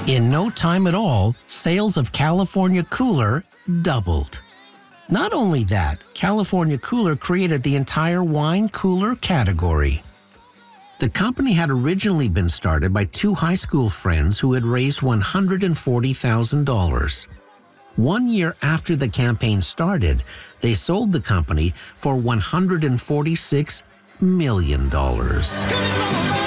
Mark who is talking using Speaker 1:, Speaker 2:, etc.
Speaker 1: In no time at all, sales of California Cooler doubled. Not only that, California Cooler created the entire wine cooler category. The company had originally been started by two high school friends who had raised $140,000. 1 year after the campaign started, they sold the company for $146 million.